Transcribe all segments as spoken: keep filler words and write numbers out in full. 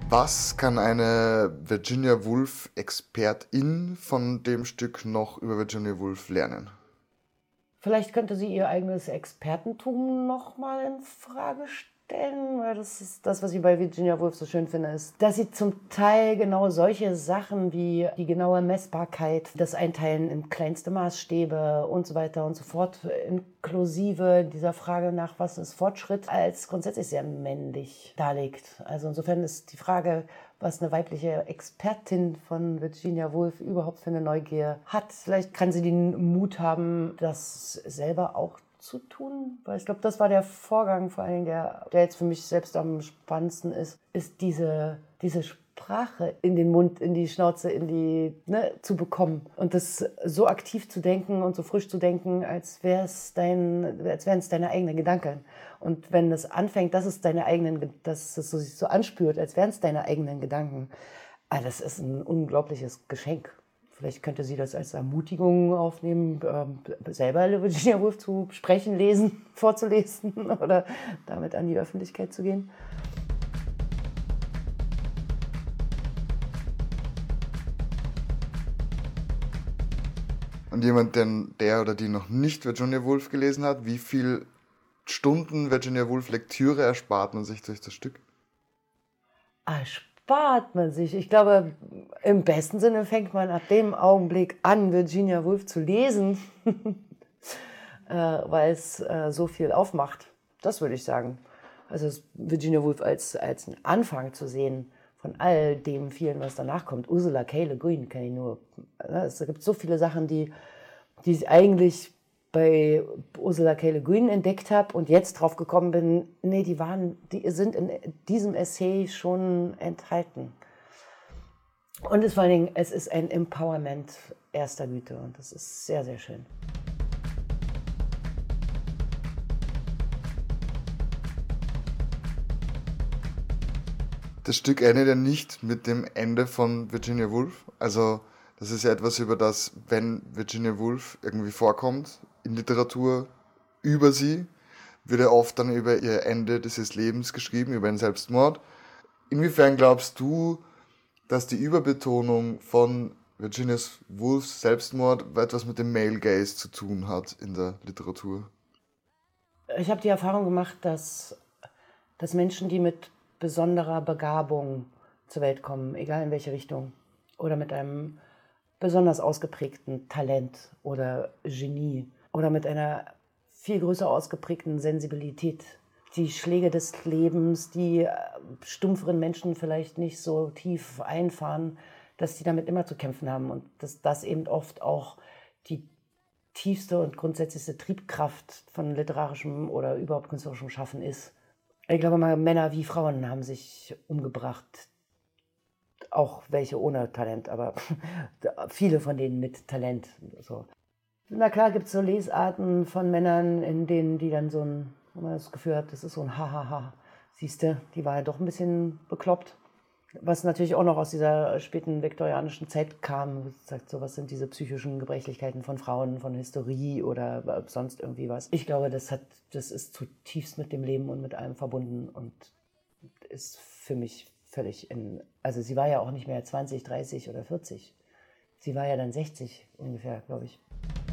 Was kann eine Virginia Woolf-Expertin von dem Stück noch über Virginia Woolf lernen? Vielleicht könnte sie ihr eigenes Expertentum nochmal in Frage stellen, weil das ist das, was ich bei Virginia Woolf so schön finde, ist, dass sie zum Teil genau solche Sachen wie die genaue Messbarkeit, das Einteilen in kleinste Maßstäbe und so weiter und so fort, inklusive dieser Frage nach, was ist Fortschritt, als grundsätzlich sehr männlich darlegt. Also insofern ist die Frage, was eine weibliche Expertin von Virginia Woolf überhaupt für eine Neugier hat. Vielleicht kann sie den Mut haben, das selber auch zu tun, weil ich glaube, das war der Vorgang, vor allem der, der jetzt für mich selbst am spannendsten ist, ist diese, diese Sprache in den Mund, in die Schnauze, in die, ne, zu bekommen und das so aktiv zu denken und so frisch zu denken, als wäre es dein, als wären es deine eigenen Gedanken. Und wenn das anfängt, dass es deine eigenen, dass es so, sich so anspürt, als wären es deine eigenen Gedanken, ah, das ist ein unglaubliches Geschenk. Vielleicht könnte sie das als Ermutigung aufnehmen, ähm, selber Virginia Woolf zu sprechen, lesen, vorzulesen oder damit an die Öffentlichkeit zu gehen. Und jemand, der, der oder die noch nicht Virginia Woolf gelesen hat, wie viel Stunden Virginia Woolf Lektüre erspart man sich durch das Stück? Erspart man sich. Ich glaube, im besten Sinne fängt man ab dem Augenblick an, Virginia Woolf zu lesen, äh, weil es äh, so viel aufmacht. Das würde ich sagen. Also Virginia Woolf als, als einen Anfang zu sehen von all dem vielen, was danach kommt. Ursula K. Le Guin kann ich nur... Es gibt so viele Sachen, die, die ich eigentlich bei Ursula K. Le Guin entdeckt habe und jetzt drauf gekommen bin, nee, die, waren, die sind in diesem Essay schon enthalten. Und es, vor allen Dingen, es ist ein Empowerment erster Güte und das ist sehr, sehr schön. Das Stück endet ja nicht mit dem Ende von Virginia Woolf. Also das ist ja etwas, über das, wenn Virginia Woolf irgendwie vorkommt in Literatur über sie, wird ja oft dann über ihr Ende dieses Lebens geschrieben, über einen Selbstmord. Inwiefern glaubst du, dass die Überbetonung von Virginia Woolfs Selbstmord etwas mit dem Male Gaze zu tun hat in der Literatur? Ich habe die Erfahrung gemacht, dass, dass Menschen, die mit besonderer Begabung zur Welt kommen, egal in welche Richtung, oder mit einem besonders ausgeprägten Talent oder Genie oder mit einer viel größer ausgeprägten Sensibilität, die Schläge des Lebens, die stumpferen Menschen vielleicht nicht so tief einfahren, dass die damit immer zu kämpfen haben und dass das eben oft auch die tiefste und grundsätzlichste Triebkraft von literarischem oder überhaupt künstlerischem Schaffen ist. Ich glaube mal, Männer wie Frauen haben sich umgebracht. Auch welche ohne Talent, aber viele von denen mit Talent. So. Na klar gibt es so Lesarten von Männern, in denen die dann so ein, wo man das Gefühl hat, das ist so ein Hahaha. Siehste, die war ja doch ein bisschen bekloppt. Was natürlich auch noch aus dieser späten viktorianischen Zeit kam, sagt so, was sind diese psychischen Gebrechlichkeiten von Frauen, von Hysterie oder sonst irgendwie was. Ich glaube, das hat, das ist zutiefst mit dem Leben und mit allem verbunden und ist für mich völlig in, also sie war ja auch nicht mehr zwanzig, dreißig oder vierzig. Sie war ja dann sechzig ungefähr, glaube ich.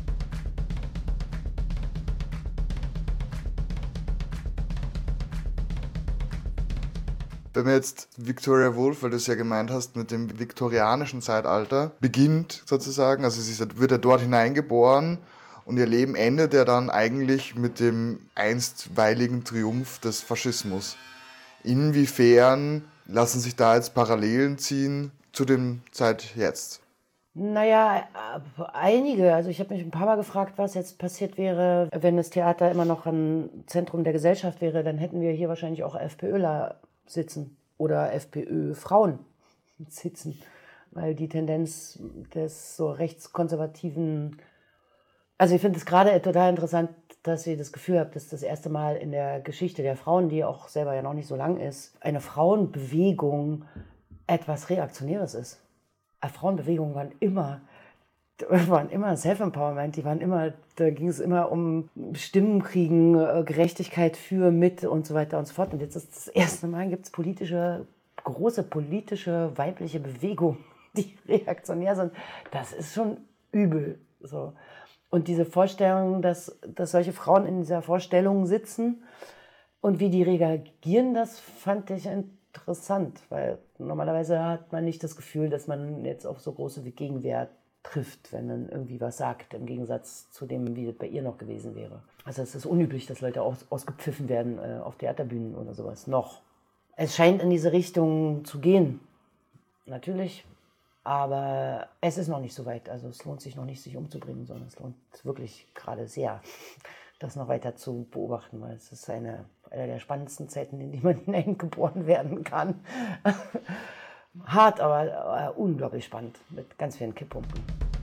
Wenn wir jetzt Victoria Woolf, weil du es ja gemeint hast, mit dem viktorianischen Zeitalter beginnt sozusagen, also sie wird ja dort hineingeboren und ihr Leben endet ja dann eigentlich mit dem einstweiligen Triumph des Faschismus. Inwiefern lassen sich da jetzt Parallelen ziehen zu dem Zeit jetzt? Naja, einige. Also ich habe mich ein paar Mal gefragt, was jetzt passiert wäre, wenn das Theater immer noch ein Zentrum der Gesellschaft wäre. Dann hätten wir hier wahrscheinlich auch FPÖler sitzen oder FPÖ-Frauen sitzen, weil die Tendenz des so rechtskonservativen... Also ich finde es gerade total interessant, dass ich das Gefühl habe, dass das erste Mal in der Geschichte der Frauen, die auch selber ja noch nicht so lang ist, eine Frauenbewegung etwas Reaktionäres ist. Frauenbewegungen waren immer, waren immer Self-Empowerment, die waren immer, da ging es immer um Stimmen kriegen, Gerechtigkeit für, mit und so weiter und so fort. Und jetzt ist das erste Mal, gibt es politische große politische weibliche Bewegung, die reaktionär sind, das ist schon übel. So. Und diese Vorstellung, dass, dass solche Frauen in dieser Vorstellung sitzen und wie die reagieren, das fand ich interessant, weil normalerweise hat man nicht das Gefühl, dass man jetzt auf so große Gegenwehr trifft, wenn man irgendwie was sagt, im Gegensatz zu dem, wie es bei ihr noch gewesen wäre. Also es ist unüblich, dass Leute aus, ausgepfiffen werden äh, auf Theaterbühnen oder sowas, noch. Es scheint in diese Richtung zu gehen, natürlich, aber es ist noch nicht so weit. Also es lohnt sich noch nicht, sich umzubringen, sondern es lohnt wirklich gerade sehr, das noch weiter zu beobachten, weil es ist eine, eine der spannendsten Zeiten, in die man hineingeboren werden kann. Hart, aber, aber unglaublich spannend, mit ganz vielen Kipppunkten.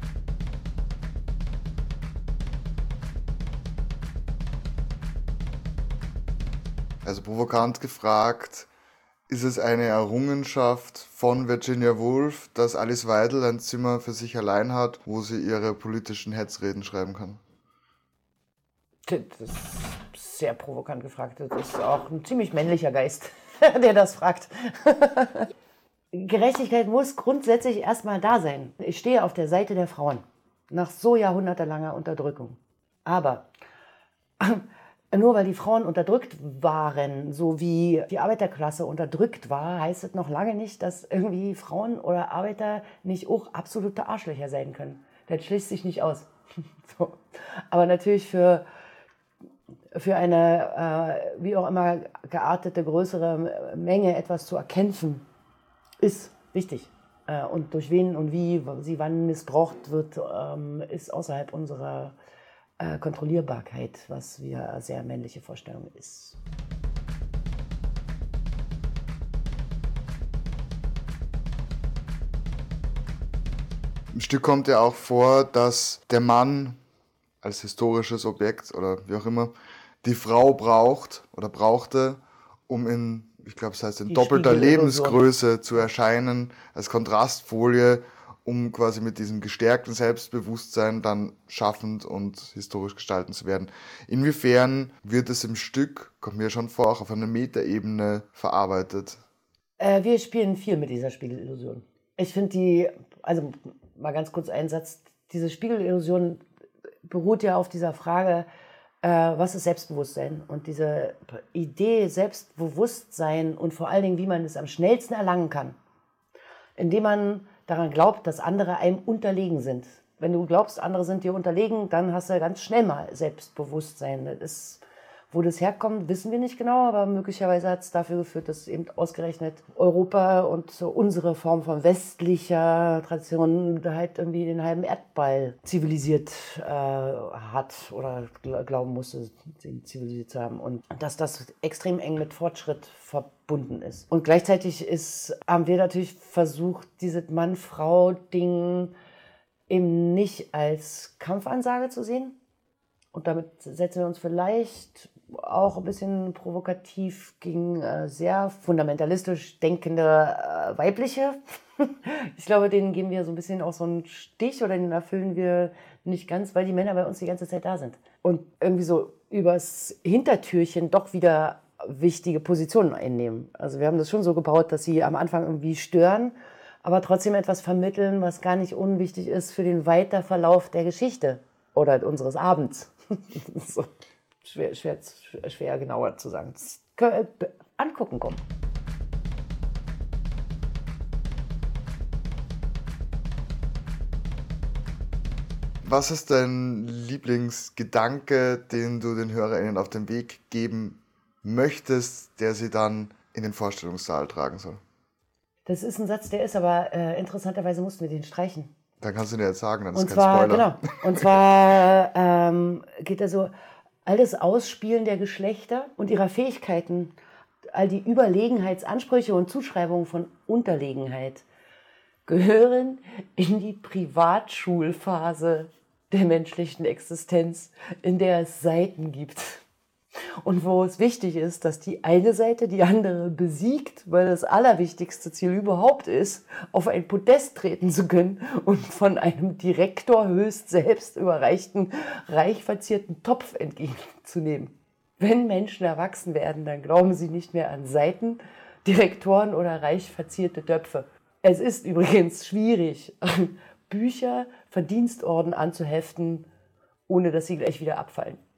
Also provokant gefragt, ist es eine Errungenschaft von Virginia Woolf, dass Alice Weidel ein Zimmer für sich allein hat, wo sie ihre politischen Hetzreden schreiben kann? Das ist sehr provokant gefragt. Das ist auch ein ziemlich männlicher Geist, der das fragt. Gerechtigkeit muss grundsätzlich erstmal da sein. Ich stehe auf der Seite der Frauen nach so jahrhundertelanger Unterdrückung. Aber nur weil die Frauen unterdrückt waren, so wie die Arbeiterklasse unterdrückt war, heißt es noch lange nicht, dass irgendwie Frauen oder Arbeiter nicht auch absolute Arschlöcher sein können. Das schließt sich nicht aus. So. Aber natürlich für, für eine, äh, wie auch immer, geartete, größere Menge etwas zu erkämpfen, ist wichtig. Äh, und durch wen und wie sie wann missbraucht wird, ähm, ist außerhalb unserer äh, Kontrollierbarkeit, was wir sehr männliche Vorstellung ist. Im Stück kommt ja auch vor, dass der Mann als historisches Objekt oder wie auch immer die Frau braucht oder brauchte, um in, ich glaube, es heißt in Die doppelter Spiegelillusion. Lebensgröße zu erscheinen, als Kontrastfolie, um quasi mit diesem gestärkten Selbstbewusstsein dann schaffend und historisch gestalten zu werden. Inwiefern wird es im Stück, kommt mir schon vor, auch auf einer Metaebene verarbeitet? Äh, wir spielen viel mit dieser Spiegelillusion. Ich finde die, also mal ganz kurz einen Satz, diese Spiegelillusion beruht ja auf dieser Frage, äh, was ist Selbstbewusstsein? Und diese Idee Selbstbewusstsein und vor allen Dingen, wie man es am schnellsten erlangen kann, indem man daran glaubt, dass andere einem unterlegen sind. Wenn du glaubst, andere sind dir unterlegen, dann hast du ganz schnell mal Selbstbewusstsein. Das ist, wo das herkommt, wissen wir nicht genau, aber möglicherweise hat es dafür geführt, dass eben ausgerechnet Europa und so unsere Form von westlicher Tradition halt irgendwie den halben Erdball zivilisiert äh, hat oder gl- glauben musste, sie zivilisiert zu haben. Und dass das extrem eng mit Fortschritt verbunden ist. Und gleichzeitig ist, haben wir natürlich versucht, dieses Mann-Frau-Ding eben nicht als Kampfansage zu sehen. Und damit setzen wir uns vielleicht auch ein bisschen provokativ gegen äh, sehr fundamentalistisch denkende äh, Weibliche. Ich glaube, denen geben wir so ein bisschen auch so einen Stich oder den erfüllen wir nicht ganz, weil die Männer bei uns die ganze Zeit da sind. Und irgendwie so übers Hintertürchen doch wieder wichtige Positionen einnehmen. Also wir haben das schon so gebaut, dass sie am Anfang irgendwie stören, aber trotzdem etwas vermitteln, was gar nicht unwichtig ist für den Weiterverlauf der Geschichte oder unseres Abends. So. Schwer, schwer, schwer genauer zu sagen. Das können wir angucken kommen. Was ist dein Lieblingsgedanke, den du den HörerInnen auf den Weg geben möchtest, der sie dann in den Vorstellungssaal tragen soll? Das ist ein Satz, der ist aber äh, interessanterweise mussten wir den streichen. Dann kannst du dir jetzt sagen, dann ist Und kein zwar, Spoiler. genau, und zwar ähm, geht er so, all das Ausspielen der Geschlechter und ihrer Fähigkeiten, all die Überlegenheitsansprüche und Zuschreibungen von Unterlegenheit gehören in die Privatschulphase der menschlichen Existenz, in der es Seiten gibt. Und wo es wichtig ist, dass die eine Seite die andere besiegt, weil das allerwichtigste Ziel überhaupt ist, auf ein Podest treten zu können und von einem Direktor höchst selbst überreichten, reich verzierten Topf entgegenzunehmen. Wenn Menschen erwachsen werden, dann glauben sie nicht mehr an Seiten, Direktoren oder reich verzierte Töpfe. Es ist übrigens schwierig, Bücher Verdienstorden anzuheften, ohne dass sie gleich wieder abfallen.